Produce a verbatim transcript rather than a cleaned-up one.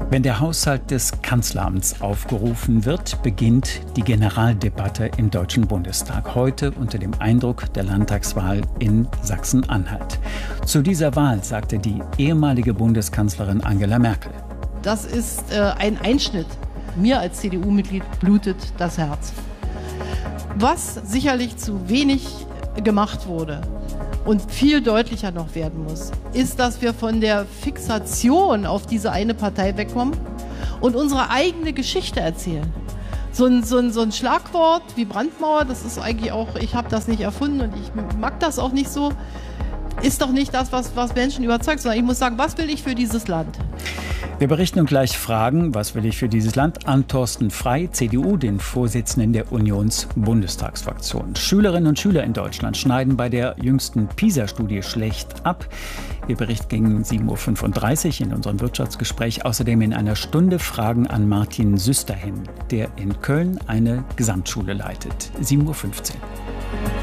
Wenn der Haushalt des Kanzleramts aufgerufen wird, beginnt die Generaldebatte im Deutschen Bundestag. Heute unter dem Eindruck der Landtagswahl in Sachsen-Anhalt. Zu dieser Wahl sagte die ehemalige Bundeskanzlerin Angela Merkel: Das ist äh, ein Einschnitt. Mir als C D U-Mitglied blutet das Herz. Was sicherlich zu wenig gemacht wurde und viel deutlicher noch werden muss, ist, dass wir von der Fixation auf diese eine Partei wegkommen und unsere eigene Geschichte erzählen. So ein, so ein, so ein Schlagwort wie Brandmauer, das ist eigentlich auch, ich habe das nicht erfunden und ich mag das auch nicht so, ist doch nicht das, was, was Menschen überzeugt, sondern ich muss sagen, was will ich für dieses Land? Wir berichten und gleich fragen, was will ich für dieses Land, an Thorsten Frey, C D U, den Vorsitzenden der Unions-Bundestagsfraktion. Schülerinnen und Schüler in Deutschland schneiden bei der jüngsten PISA-Studie schlecht ab. Wir berichten gegen sieben Uhr fünfunddreißig in unserem Wirtschaftsgespräch. Außerdem in einer Stunde Fragen an Martin Süsterhin, der in Köln eine Gesamtschule leitet. sieben Uhr fünfzehn.